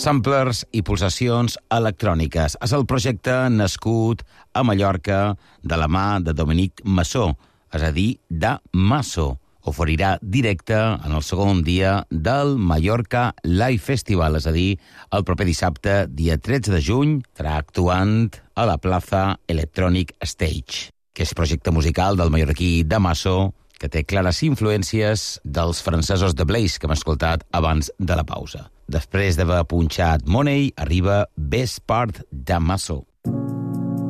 Samplers i pulsacions electròniques. És el projecte nascut a Mallorca de la mà de Dominic Massó, és a dir, de Masso. Oferirà directe en el segon dia del Mallorca Live Festival, és a dir, el proper dissabte, dia 13 de juny, estarà actuant a la plaça Electronic Stage, que és projecte musical del mallorquí de Masso, que té clares influències dels francesos de Blaze, que hem escoltat abans de la pausa. Després d'haver punxat Money, arriba Best Part de Masso.